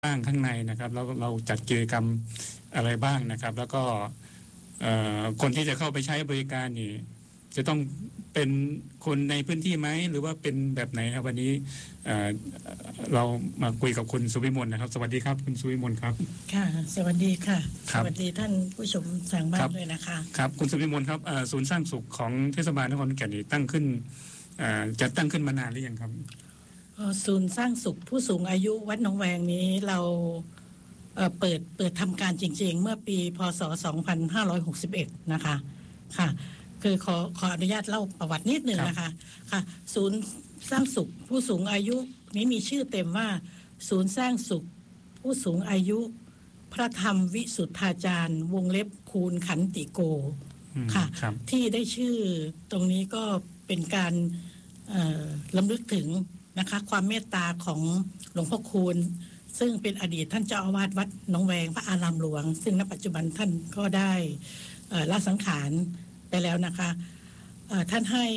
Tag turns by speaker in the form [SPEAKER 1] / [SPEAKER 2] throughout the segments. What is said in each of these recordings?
[SPEAKER 1] บ้างข้างในนะครับแล้วเราจัดกิจกรรมอะไรบ้างนะครับแล้วก็คนที่จะเข้าไปใช้บริการนี่จะต้องเป็นคนในพื้นที่ไหมหรือว่าเป็นแบบไหนครับวันนี้เรามาคุยกับคุณสุวิมลนะครับสวัสดีครับคุณสุวิมลครับ
[SPEAKER 2] ค่ะสวัสดีค่ะสวัสดีท่านผู้ชมทางบ้านด้วยนะคะ
[SPEAKER 1] ครับคุณสุวิมลครับศูนย์สร้างสุขของเทศบาลนครขอนแก่นตั้งขึ้นจะตั้งขึ้นมานานหรือยังครับ
[SPEAKER 2] ศูนย์สร้างสุขผู้สูงอายุวัดหนองแวงนี้เราเปิดทำการจริงๆเมื่อปีพศ2561นะคะค่ะคือขออนุญาตเล่าประวัตินิดหนึ่งนะคะค่ะศูนย์สร้างสุขผู้สูงอายุนี้มีชื่อเต็มว่าศูนย์สร้างสุขผู้สูงอายุพระธรรมวิสุทธาจารย์วงเล็บคูณขันติโกค่ะที่ได้ชื่อตรงนี้ก็เป็นการรำลึกถึงนะคะความเมตตาของหลวงพ่อคูณซึ่งเป็นอดีตท่านเจ้าอาวาสวัดหนองแวงพระอารามหลวงซึ่งณปัจจุบันท่านก็ได้ละสังขารไปแล้วนะคะท่านให้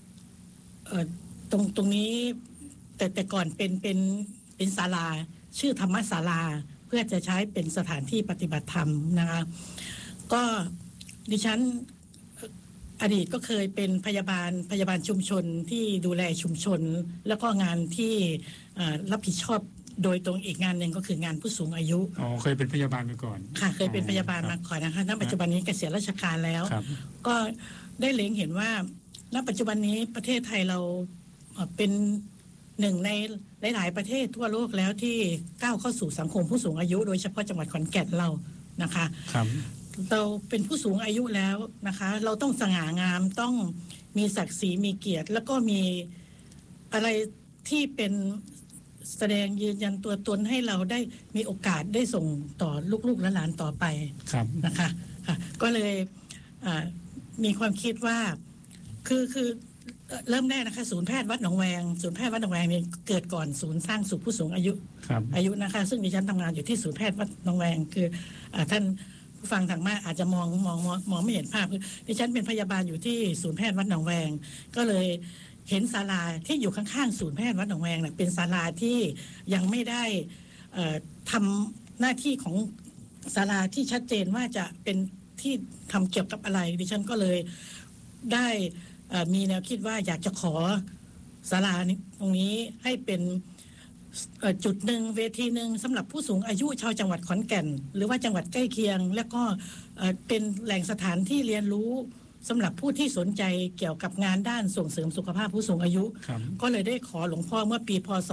[SPEAKER 2] ตรงนี้แต่ก่อนเป็นศาลาชื่อธรรมศาลาเพื่อจะใช้เป็นสถานที่ปฏิบัติธรรมนะคะก็ดิฉันอดีตก็เคยเป็นพยาบาลชุมชนที่ดูแลชุมชนแล้วก็งานที่รับผิดชอบโดยตรงอีกงานหนึ่งก็คืองานผู้สูงอายุ
[SPEAKER 1] เคยเป็นพยาบาลมาก่อน
[SPEAKER 2] ค่ะเคยเป็นพยาบาลมาก่อนนะคะณปัจจุบันนี้เกษียณราชการแล้วก็ได้เล็งเห็นว่าณปัจจุบันนี้ประเทศไทยเราเป็นหนึ่งในหลายๆประเทศทั่วโลกแล้วที่ก้าวเข้าสู่สังคมผู้สูงอายุโดยเฉพาะจังหวัดขอนแก่นเรานะคะเราเป็นผู้สูงอายุแล้วนะคะเราต้องสง่างามต้องมีศักดิ์ศรีมีเกียรติแล้วก็มีอะไรที่เป็นแสดงยืนยันตัวตนให้เราได้มีโอกาสได้ส่งต่อลูกๆและหลานต่อไปนะคะก็เลยมีความคิดว่าคือเริ่มแรกนะคะศูนย์แพทย์วัดหนองแวงนี่เกิดก่อนศูนย์สร้างสุขผู้สูงอายุนะคะซึ่งดิฉันทำงานอยู่ที่ศูนย์แพทย์วัดหนองแวงคือท่านผู้ฟังทางบ้านอาจจะมองไม่เห็นภาพคือดิฉันเป็นพยาบาลอยู่ที่ศูนย์แพทย์วัดหนองแวงก็เลยเห็นศาลาที่อยู่ข้างๆศูนย์แพทย์วัดหนองแวงเนี่ยเป็นศาลาที่ยังไม่ได้ทำหน้าที่ของศาลาที่ชัดเจนว่าจะเป็นที่ทำเกี่ยวกับอะไรดิฉันก็เลยได้มีแนวคิดว่าอยากจะขอศาลาตรงนี้ให้เป็นจุดหนึ่งเวทีหนึ่งสำหรับผู้สูงอายุชาวจังหวัดขอนแก่นหรือว่าจังหวัดใกล้เคียงและก็เป็นแหล่งสถานที่เรียนรู้สำหรับผู้ที่สนใจเกี่ยวกับงานด้านส่งเสริมสุขภาพผู้สูงอายุก็เลยได้ขอหลวงพ่อเมื่อปีพศ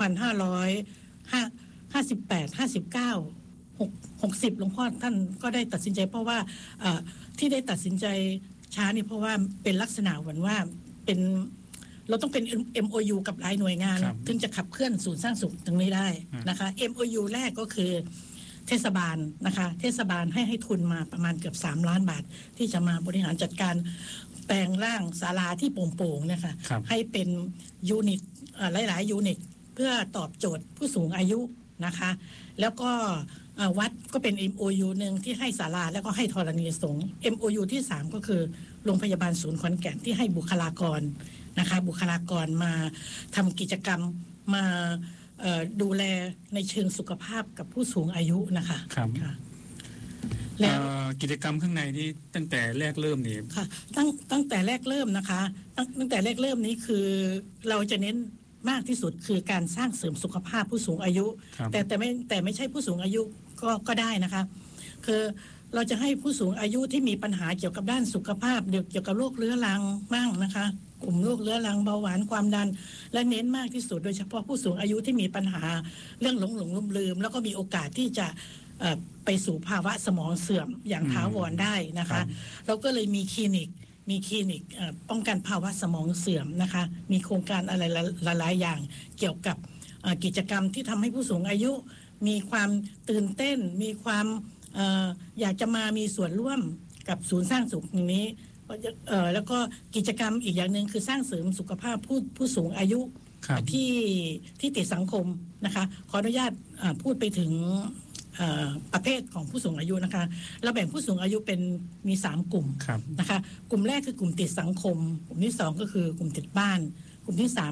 [SPEAKER 2] 2558 59 60หลวงพ่อท่านก็ได้ตัดสินใจเพราะว่าที่ได้ตัดสินใจช้านี่เพราะว่าเป็นลักษณะเหมือนว่าเป็นเราต้องเป็น MOU กับหลายหน่วยงานถึงจะขับเคลื่อนศูนย์สร้างสุขตรงนี้ได้นะคะ MOU แรกก็คือเทศบาลนะคะเทศบาลให้ทุนมาประมาณเกือบ3 ล้านบาทที่จะมาบริหารจัดการแปลงร่างศาลาที่โปร่งๆนะคะให้เป็นยูนิตหลายๆยูนิตเพื่อตอบโจทย์ผู้สูงอายุนะคะแล้วก็วัดก็เป็น MOU หนึ่งที่ให้ศาลาแล้วก็ให้ธรณีสงฆ์ MOU ที่3ก็คือโรงพยาบาลศูนย์ขอนแก่นที่ให้บุคลากรนะคะบุคลากรมาทำกิจกรรมมาดูแลในเชิงสุขภาพกับผู้สูงอายุนะคะ
[SPEAKER 1] ครับแล้วกิจกรรมข้างในที่ตั้งแต่แรกเริ่มนี่
[SPEAKER 2] ค่ะตั้งแต่แรกเริ่มนะคะตั้งแต่แรกเริ่มนี้คือเราจะเน้นมากที่สุดคือการสร้างเสริมสุขภาพผู้สูงอายุแต่ไม่ใช่ผู้สูงอายุก็ได้นะคะคือเราจะให้ผู้สูงอายุที่มีปัญหาเกี่ยวกับด้านสุขภาพเกี่ยวกับโรคเรื้อรังบ้างนะคะกลุ่มโรคเรื้อรังเบาหวานความดันและเน้นมากที่สุดโดยเฉพาะผู้สูงอายุที่มีปัญหาเรื่องหลงลืมแล้วก็มีโอกาสที่จะไปสู่ภาวะสมองเสื่อมอย่างถาวรได้นะคะเราก็เลยมีคลินิกป้องกันภาวะสมองเสื่อมนะคะมีโครงการอะไรหลายอย่างเกี่ยวกับกิจกรรมที่ทำให้ผู้สูงอายุมีความตื่นเต้นมีความอยากจะมามีส่วนร่วมกับศูนย์สร้างสุขนี้แล้วก็กิจกรรมอีกอย่างหนึ่งคือสร้างเสริมสุขภาพผู้สูงอายุที่ติดสังคมนะคะขออนุญาตพูดไปถึงประเภทของผู้สูงอายุนะคะเราแบ่งผู้สูงอายุเป็นมี3 กลุ่มนะคะกลุ่มแรกคือกลุ่มติดสังคมกลุ่มที่2ก็คือกลุ่มติดบ้านกลุ่มที่3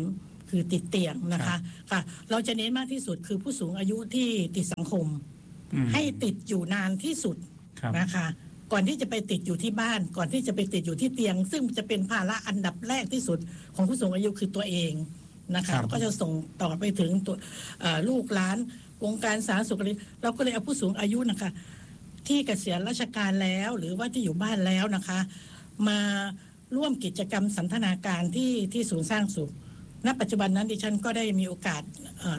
[SPEAKER 2] คือติดเตียงนะคะค่ะเราจะเน้นมากที่สุดคือผู้สูงอายุที่ติดสังคมให้ติดอยู่นานที่สุดนะคะก่อนที่จะไปติดอยู่ที่บ้านก่อนที่จะไปติดอยู่ที่เตียงซึ่งจะเป็นภาระอันดับแรกที่สุดของผู้สูงอายุคือตัวเองนะคะแล้วก็จะส่งต่อไปถึงตัวลูกหลานวงการสาธารณสุขเราก็เลยเอาผู้สูงอายุนะคะที่เกษียณราชการแล้วหรือว่าที่อยู่บ้านแล้วนะคะมาร่วมกิจกรรมสันทนาการที่ศูนย์สร้างสุขณปัจจุบันนั้นดิฉันก็ได้มีโอกาส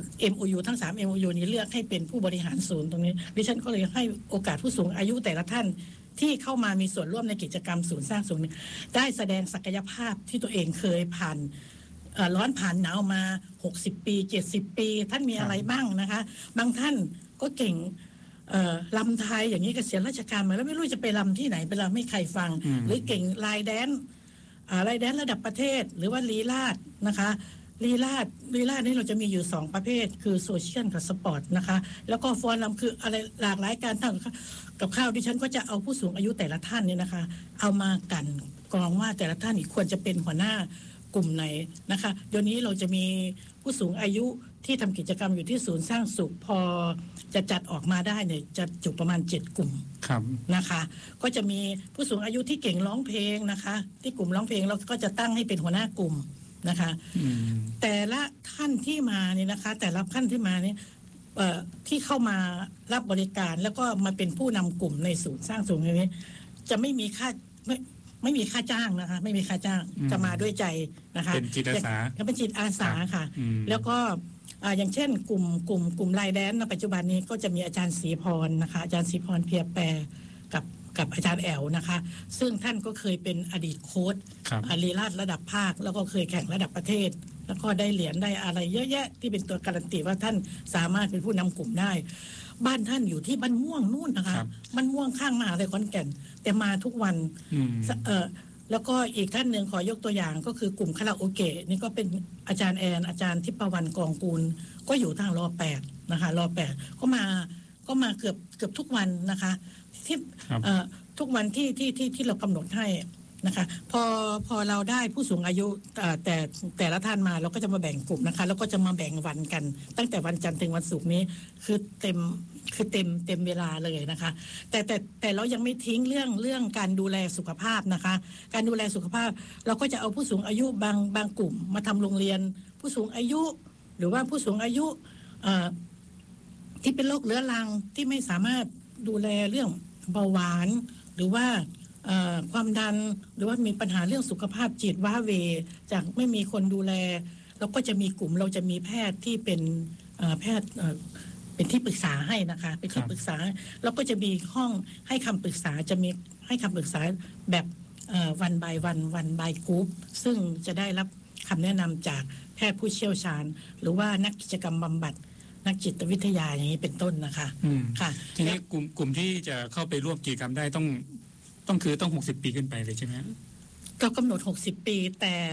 [SPEAKER 2] MOU ทั้ง3 MOU นี้เลือกให้เป็นผู้บริหารศูนย์ตรงนี้ดิฉันก็เลยให้โอกาสผู้สูงอายุแต่ละท่านที่เข้ามามีส่วนร่วมในกิจกรรมศูนย์สร้างสุขได้แสดงศักยภาพที่ตัวเองเคยผ่านร้อนผ่านหนาวมา60 ปี70 ปีท่านมีอะไรบ้างนะคะบางท่านก็เก่งลำไทยอย่างนี้เกษียณราชการมาแล้วไม่รู้จะไปลำที่ไหนไปลำให้ใครฟังหรือเก่งลายแดนระดับประเทศหรือว่าลีลาศนะคะลีลาศนี่เราจะมีอยู่2ประเภทคือโซเชียลกับสปอร์ตนะคะแล้วก็ฟ้อนรำคืออะไรหลากหลายการทำกับข้าวดิฉันก็จะเอาผู้สูงอายุแต่ละท่านเนี่ยนะคะเอามากันกรองว่าแต่ละท่านอีกควรจะเป็นหัวหน้ากลุ่มไหนนะคะเดี๋ยวนี้เราจะมีผู้สูงอายุที่ทำกิจกรรมอยู่ที่ศูนย์สร้างสุขพอจะจัดออกมาได้เนี่ยจะจุประมาณ7 กลุ่มนะคะก็จะมีผู้สูงอายุที่เก่งร้องเพลงนะคะที่กลุ่มร้องเพลงเราก็จะตั้งให้เป็นหัวหน้ากลุ่มนะคะแต่ละท่านที่มาเนี่ยนะคะแต่ละท่านที่มาเนี่ยที่เข้ามารับบริการแล้วก็มาเป็นผู้นำกลุ่มในศูนย์สร้างสุขนี้จะไม่มีค่าจ้างนะคะไม่มีค่าจ้างจะมาด้วยใจนะคะ
[SPEAKER 1] เป็นจิตอาสา
[SPEAKER 2] เป็นจิตอาสาค่ะแล้วก็อย่างเช่นกลุ่มไลน์แดนในปัจจุบันนี้ก็จะมีอาจารย์ศรีพรนะคะอาจารย์ศรีพรเพียแปรกับอาจารย์แอลนะคะซึ่งท่านก็เคยเป็นอดีตโค้ชลีลาศระดับภาคแล้วก็เคยแข่งระดับประเทศแล้วก็ได้เหรียญได้อะไรเยอะแยะที่เป็นตัวการันตีว่าท่านสามารถเป็นผู้นำกลุ่มได้บ้านท่านอยู่ที่บ้านม่วงนู่นนะคะบ้านม่วงข้างมหาวิทยาลัยขอนแก่นแต่มาทุกวันแล้วก็อีกท่านหนึ่งขอยกตัวอย่างก็คือกลุ่มคาราโอเกะนี่ก็เป็นอาจารย์แอนอาจารย์ทิพวรรณกองกูลก็อยู่ทางร.8นะคะร.8ก็มาเกือบทุกวันนะคะที่ทุกวันที่เรากำหนดให้นะคะพอเราได้ผู้สูงอายุแต่ละท่านมาเราก็จะมาแบ่งกลุ่มนะคะแล้วก็จะมาแบ่งวันกันตั้งแต่วันจันทร์ถึงวันศุกร์นี้คือเต็มเวลาเลยนะคะแต่เรายังไม่ทิ้งเรื่องการดูแลสุขภาพนะคะการดูแลสุขภาพเราก็จะเอาผู้สูงอายุบางกลุ่มมาทำโรงเรียนผู้สูงอายุหรือว่าผู้สูงอายุที่เป็นโรคเรื้อรังที่ไม่สามารถดูแลเรื่องเบาหวานหรือว่าความดันหรือว่ามีปัญหาเรื่องสุขภาพจิตว้าเหวจากไม่มีคนดูแลเราก็จะมีกลุ่มเราจะมีแพทย์ที่เป็นแพทย์เป็นที่ปรึกษาให้นะคะเป็นที่ปรึกษาแล้วก็จะมีห้องให้คำปรึกษาจะมีให้คำปรึกษาแบบวันบายวันบายกรุ๊ปซึ่งจะได้รับคำแนะนำจากแพทย์ผู้เชี่ยวชาญหรือว่านักกิจกรรมบำบัดนักจิตวิทยาอย่างนี้เป็นต้นนะคะ
[SPEAKER 1] ค่ะทีนี้กลุ่มที่จะเข้าไปร่วมกิจกรรมได้ต้อง60 ปีขึ้นไปเลยใช่ไหม
[SPEAKER 2] เรากำหนด60 ปี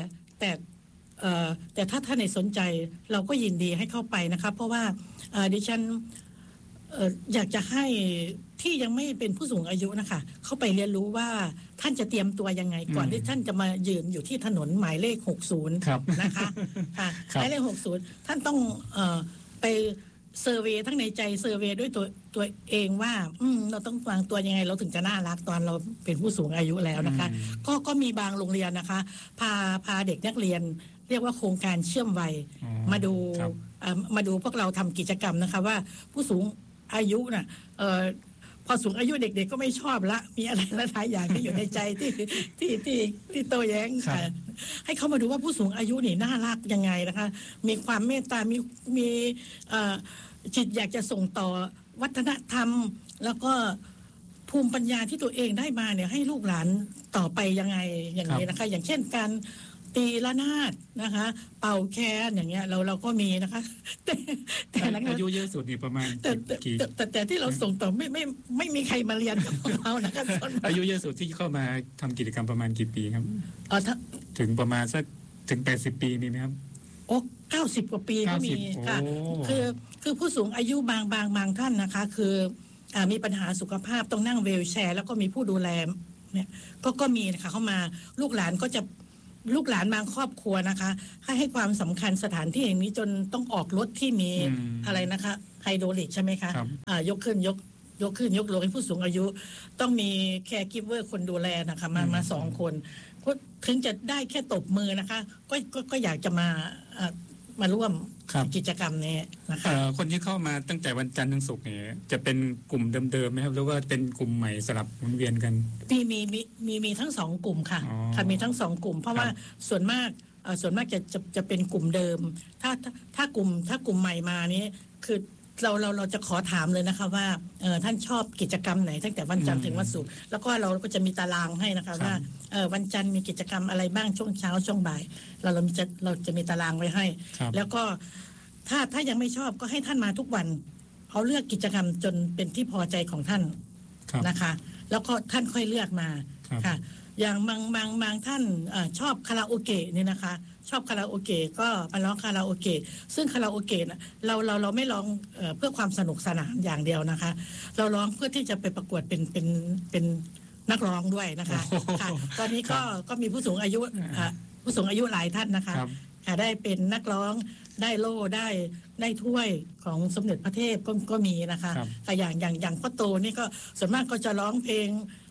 [SPEAKER 2] แต่ถ้าท่านไหนสนใจเราก็ยินดีให้เข้าไปนะคะเพราะว่าดิฉันอยากจะให้ที่ยังไม่เป็นผู้สูงอายุนะคะเข้าไปเรียนรู้ว่าท่านจะเตรียมตัวยังไงก่อนที่ท่านจะมายืนอยู่ที่ถนนหมายเลข60นะคะค่ะหมายเลข60ท่านต้องไปเซอร์เวย์ทั้งในใจเซอร์เวย์ด้วยตัวเองว่าเราต้องวางตัวยังไงเราถึงจะน่ารักตอนเราเป็นผู้สูงอายุแล้วนะคะก็มีบางโรงเรียนนะคะพาเด็กนักเรียนเรียกว่าโครงการเชื่อมวัยมาดูพวกเราทำกิจกรรมนะคะว่าผู้สูงอายุน่ะพอสูงอายุเด็กๆ ก็ไม่ชอบละมีอะไรหลายอย่างที่อยู่ในใจที่โตแย้งค่ะให้เขามาดูว่าผู้สูงอายุนี่น่ารักยังไงนะคะมีความเมตตามีจิตอยากจะส่งต่อวัฒนธรรมแล้วก็ภูมิปัญญาที่ตัวเองได้มาเนี่ยให้ลูกหลานต่อไปยังไงอย่างนี้นะคะอย่างเช่นการตีละนาดนะคะเป่าแคนอย่างเงี้ยเราก็มีนะคะ
[SPEAKER 1] แต่อายุเยอะสุดนี่ประมาณ
[SPEAKER 2] แต่ที่เราส่งต่อไม่มีใครมาเรียนกับเรานะคะ
[SPEAKER 1] อายุเยอะสุดที่เข้ามาทำกิจกรรมประมาณกี่ปีครับถึงประมาณสักถึง80 ปีมีไหมครับ
[SPEAKER 2] โอ้90 กว่าปีก็มีค่ะคือผู้สูงอายุบางท่านนะคะคือมีปัญหาสุขภาพต้องนั่งวีลแชร์แล้วก็มีผู้ดูแลเนี่ยก็มีนะคะเข้ามาลูกหลานก็จะลูกหลานบางครอบครัวนะคะให้ความสำคัญสถานที่อย่างนี้จนต้องออกรถที่มีอะไรนะคะไฮโดรลิกใช่ไหมคะยกขึ้นยกขึ้นยกลงให้ผู้สูงอายุต้องมีแคร์กิฟเวอร์คนดูแลนะคะมา2 คนถึงจะได้แค่ตบมือนะคะก็อยากจะมาร่วมกิจกรรมนี้นะคะ
[SPEAKER 1] คนที่เข้ามาตั้งแต่วันจันทร์ถึงศุกร์เนี่ยจะเป็นกลุ่มเดิมๆไหมครับหรือว่าเป็นกลุ่มใหม่สลับหมุนเวียนกัน
[SPEAKER 2] มีทั้ง2 กลุ่มค่ะมีทั้ง2 กลุ่มเพราะว่าส่วนมากจะเป็นกลุ่มเดิมถ้ากลุ่มใหม่มานี้คือเราจะขอถามเลยนะคะว่าท่านชอบกิจกรรมไหนตั้งแต่วันจันทร์ถึงวันศุกร์แล้วก็เราก็จะมีตารางให้นะคะว่าวันจันทร์มีกิจกรรมอะไรบ้างช่วงเช้าช่วงบ่ายเราจะมีตารางไว้ให้แล้วก็ถ้ายังไม่ชอบก็ให้ท่านมาทุกวันเอาเลือกกิจกรรมจนเป็นที่พอใจของท่านนะคะแล้วก็ท่านค่อยเลือกมาค่ะอย่างบางท่านชอบคาราโอเกะเนี่ยนะคะชอบคาราโอเกะก็มาร้องคาราโอเกะซึ่งคาราโอเกะเราไม่ร้องเพื่อความสนุกสนานอย่างเดียวนะคะเราร้องเพื่อที่จะไปประกวดเป็นนักร้องด้วยนะคะค่ะตอนนี้ก็มีผู้สูงอายุหลายท่านนะคะได้เป็นนักร้องได้โล่ได้ถ้วยของสมเด็จพระเทพก็มีนะคะแต่อย่างพ่อโตนี่ก็ส่วนมากก็จะร้องเพลง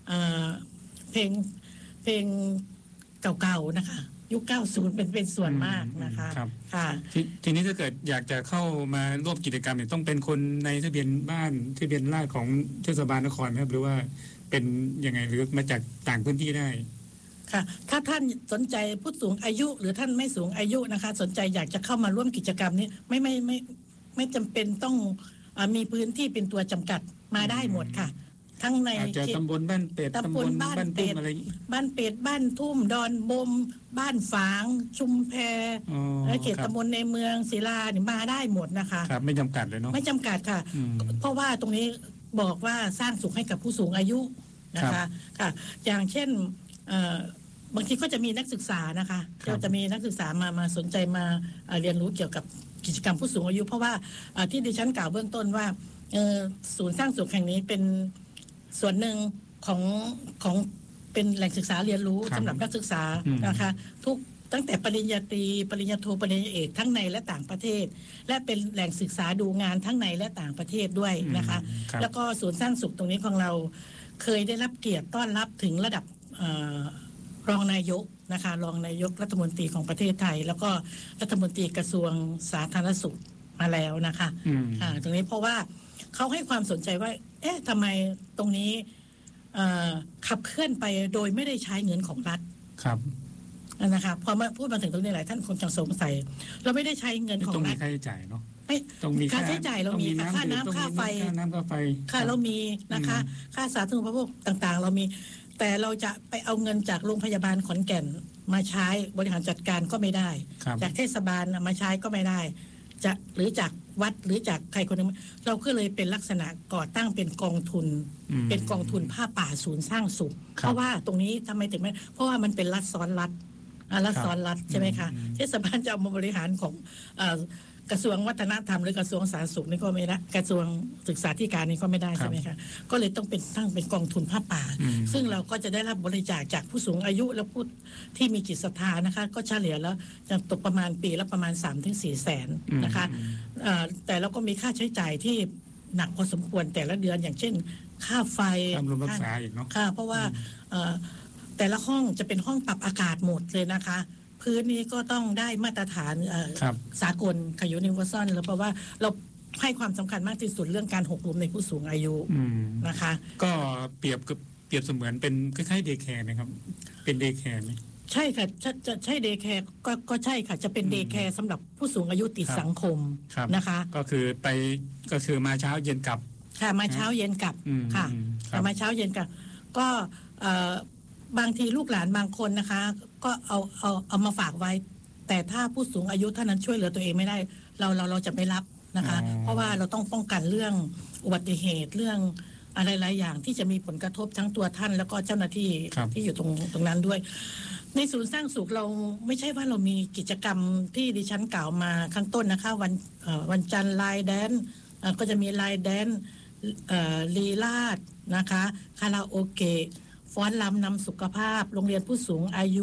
[SPEAKER 2] เก่าๆนะคะยุค 90 เป็นส่วนมากนะคะค่ะ
[SPEAKER 1] ทีนี้ถ้าเกิดอยากจะเข้ามาร่วมกิจกรรมเนี่ยต้องเป็นคนในทะเบียนบ้านทะเบียนราษฎร์ของเทศบาลนครครับหรือว่าเป็นยังไงหรือมาจากต่างพื้นที่ได้
[SPEAKER 2] ค่ะถ้าท่านสนใจผู้สูงอายุหรือท่านไม่สูงอายุนะคะสนใจอยากจะเข้ามาร่วมกิจกรรมนี้ไม่จำเป็นต้องมีพื้นที่เป็นตัวจำกัดมาได้หมดค่ะทั้งใน
[SPEAKER 1] ตำบลบ้านเป็ดตำบลบ้านเป็ด
[SPEAKER 2] บ้านเป็ดบ้านทุ่มดอนบมบ้านฝางชุมแพและเขตตำบลในเมืองศิลาเนี่ยมาได้หมดนะคะ
[SPEAKER 1] ครับไม่จำกัดเลยเนาะ
[SPEAKER 2] ไม่จำกัดค่ะเพราะว่าตรงนี้บอกว่าสร้างสุขให้กับผู้สูงอายุนะคะค่ะอย่างเช่นบางทีก็จะมีนักศึกษานะคะจะมีนักศึกษามาสนใจมาเรียนรู้เกี่ยวกับกิจกรรมผู้สูงอายุเพราะว่าที่ดิฉันกล่าวเบื้องต้นว่าศูนย์สร้างสุขแห่งนี้เป็นส่วนหนึ่งของเป็นแหล่งศึกษาเรียนรู้สำหรับนักศึกษานะคะตั้งแต่ปริญญาตรีปริญญาโทปริญญาเอกทั้งในและต่างประเทศและเป็นแหล่งศึกษาดูงานทั้งในและต่างประเทศด้วยนะคะแล้วก็ศูนย์สร้างสุขตรงนี้ของเราเคยได้รับเกียรติต้อนรับถึงระดับรองนายกนะคะรองนายกรัฐมนตรีของประเทศไทยแล้วก็รัฐมนตรีกระทรวงสาธารณสุขมาแล้วนะคะตรงนี้เพราะว่าเขาให้ความสนใจว่าเอ๊ะทำไมตรงนี้ขับเคลื่อนไปโดยไม่ได้ใช้เงินของรัฐ
[SPEAKER 1] ครับ
[SPEAKER 2] นะคะพอมาพูดมาถึงตรงนี้หลายท่านคงจะสงสัยเราไม่ได้ใช้เงินของรัฐ
[SPEAKER 1] ต้องมีค่าใช้จ่ายเนาะ
[SPEAKER 2] ต้องมีค่าใช้จ่ายเรามีค่าน้ำค่าไฟค่าเรามีนะคะค่าสาธารณูปโภคต่างๆเรามีแต่เราจะไปเอาเงินจากโรงพยาบาลขอนแก่นมาใช้บริหารจัดการก็ไม่ได้จากเทศบาลมาใช้ก็ไม่ได้หรือจากวัดหรือจากใครคนนึงเราก็เลยเป็นลักษณะก่อตั้งเป็นกองทุนเป็นกองทุนผ้าป่าศูนย์สร้างสุขเพราะว่าตรงนี้ทำไมถึงไม่เพราะว่ามันเป็นรัฐซ้อนรัฐใช่ไหมคะเทศบาลจะเอามาบริหารของกระทรวงวัฒนธรรมหรือกระทรวงสาธารณสุขนี่ก็ไม่ได้กระทรวงศึกษาธิการนี่ก็ไม่ได้ใช่ไหมคะก็เลยต้องตั้งเป็นกองทุนผ้าป่าซึ่งเราก็จะได้รับบริจาคจากผู้สูงอายุและผู้ที่มีจิตศรัทธานะคะก็เฉลี่ยแล้วจะตกประมาณปีละประมาณ 3-4 แสนนะคะแต่เราก็มีค่าใช้จ่ายที่หนักพอสมควรแต่ละเดือนอย่างเช่นค่าไฟ
[SPEAKER 1] รักษาอีกเนาะ
[SPEAKER 2] ค่ะเพราะว่าแต่ละห้องจะเป็นห้องปรับอากาศหมดเลยนะคะพื้นนี้ก็ต้องได้มาตรฐานสากลขยุนิเวอร์ซัลแล้วเพราะว่าเราให้ความสำคัญมากที่สุดเรื่องการหกล้มในผู้สูงอายุนะคะ
[SPEAKER 1] ก็เปรียบเสมือนเป็นคล้ายๆเดย์แคร์นะครับเป็นเดย์แคร์ไหม
[SPEAKER 2] ใช่ค่ะจะใช่เดย์แคร์ก็ใช่ค่ะจะเป็นเดย์แคร์สำหรับผู้สูงอายุติดสังคมนะคะ
[SPEAKER 1] ก็คือมาเช้าเย็นกลับ
[SPEAKER 2] ค่ะมาเช้าเย็นกลับค่ะมาเช้าเย็นกลับก็บางทีลูกหลานบางคนนะคะก็เอามาฝากไว้แต่ถ้าผู้สูงอายุท่านนั้นช่วยเหลือตัวเองไม่ได้เราจะไม่รับนะคะเพราะว่าเราต้องป้องกันเรื่องอุบัติเหตุเรื่องอะไรหลายอย่างที่จะมีผลกระทบทั้งตัวท่านแล้วก็เจ้าหน้าที่ที่อยู่ตรงนั้นด้วยในศูนย์สร้างสุขเราไม่ใช่ว่าเรามีกิจกรรมที่ดิฉันกล่าวมาข้างต้นนะคะวันจันทร์ไลน์แดนก็จะมีไลน์แดนลีลาดนะคะคาราโอเกะฟ้อนรำนำสุขภาพโรงเรียนผู้สูงอายุ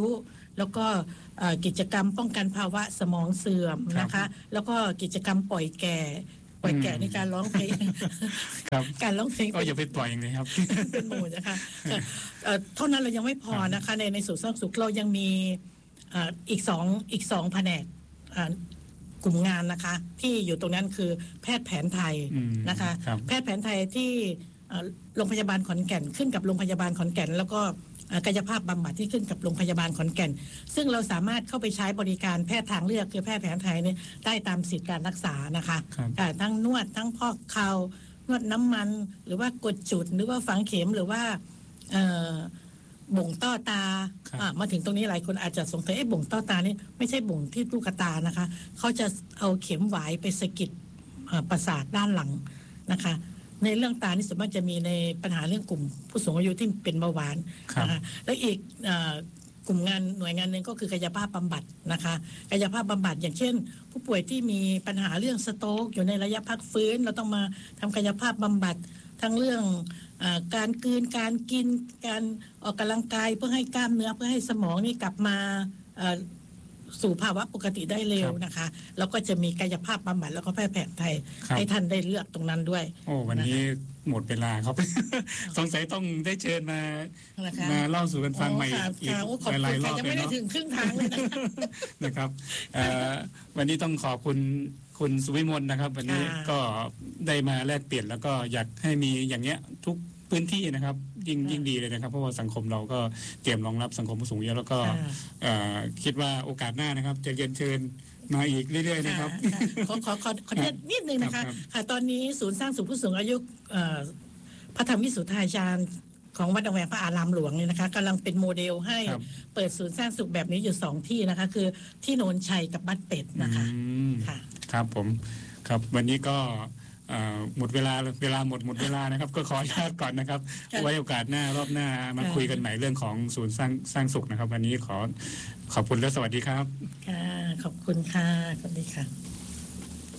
[SPEAKER 2] แล้วก็กิจกรรมป้องกันภาวะสมองเสื่อมนะคะ แล้วก็กิจกรรมปล่อยแก่ในการร้องเพลง
[SPEAKER 1] ครับ
[SPEAKER 2] การร้องเพลง
[SPEAKER 1] ก็อย่าไปปล่อยอย่างนี้ครับ
[SPEAKER 2] เป็นหมู่นะคะเท่านั้นเรายังไม่พอนะคะในศูนย์สร้างสุขเรายังมีอีกสองแผนกกลุ่มงานนะคะที่อยู่ตรงนั้นคือแพทย์แผนไทยนะคะแพทย์แผนไทยที่โรงพยาบาลขอนแก่นขึ้นกับโรงพยาบาลขอนแก่นแล้วก็กายภาพบำบัดที่ขึ้นกับโรงพยาบาลขอนแก่นซึ่งเราสามารถเข้าไปใช้บริการแพทย์ทางเลือกคือแพทย์แผนไทยเนี่ยได้ตามสิทธิการรักษานะคะทั้งนวดทั้งพอกเข่านวดน้ำมันหรือว่ากดจุดหรือว่าฝังเข็มหรือว่าบ่งต้อตามาถึงตรงนี้หลายคนอาจจะสงสัยบ่งต้อตานี่ไม่ใช่บ่งที่ลูกตานะคะเขาจะเอาเข็มหวายไปสะกิดประสาทด้านหลังนะคะในเรื่องตานี่ส่วนมากจะมีในปัญหาเรื่องกลุ่มผู้สูงอายุที่เป็นเบาหวานนะคะแล้วอีกกลุ่มงานหน่วยงานหนึ่งก็คือกายภาพบำบัดนะคะกายภาพบำบัดอย่างเช่นผู้ป่วยที่มีปัญหาเรื่องสโตรกอยู่ในระยะพักฟื้นเราต้องมาทำกายภาพบำบัดทั้งเรื่องการกลืนการกินการออกกำลังกายเพื่อให้กล้ามเนื้อเพื่อให้สมองนี่กลับมาสู่ภาวะปกติได้เร็วนะคะแล้วก็จะมีกายภาพบำบัดแล้วก็แพทย์แผนไทยให้ท่านได้เลือกตรงนั้นด้วย
[SPEAKER 1] โอ้วันนี้หมดเวลาครับ สงสัยต้องได้เชิญมาเล่าสู่กันฟังใหม่อีกหลายรอบเลยเนาะยังไม่ได้ถึงครึ่งทางเลยนะครับวันนี้ต้องขอบคุณสุวิมลนะครับวันนี้ก็ได้มาแลกเปลี่ยนแล้วก็อยากให้มีอย่างเงี้ยทุกพื้นที่นะครับยิ่งดีเลยนะครับเพราะว่าสังคมเราก็เตรียมรองรับสังคมผู้สูงอายุแล้วก็คิดว่าโอกาสหน้านะครับจะเรียนเชิญมาอีกเรื่อยๆนะครับ
[SPEAKER 2] ขอนิดนึงนะคะค่ะตอนนี้ศูนย์สร้างสุขผู้สูงอายุพระธรรมวิสุทธาจารย์ของวัดดงแหวงพระอารามหลวงเนี่ยนะคะกำลังเป็นโมเดลให้เปิดศูนย์สร้างสุขแบบนี้อยู่2ที่นะคะคือที่โนนชัยกับบ้านเป็ดนะคะ
[SPEAKER 1] ค่ะครับผมครับวันนี้ก็หมดเวลาหมดเวลานะครับก็ขออนุญาตก่อนนะครับไว้โอกาสหน้ารอบหน้ามาคุยกันใหม่เรื่องของศูนย์สร้างสุขนะครับวันนี้ขอบคุณและสวัสดีครับ
[SPEAKER 2] ค่ะขอบคุณค่ะสวัสดีค่ะ